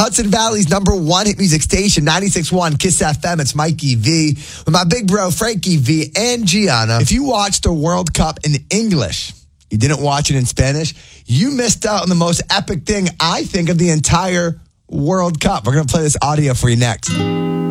Hudson Valley's number one hit music station, 96.1 Kiss FM. It's Mikey V with my big bro, Frankie V and Gianna. If you watched the World Cup in English, you didn't watch it in Spanish, you missed out on the most epic thing, I think, of the entire World Cup. We're going to play this audio for you next.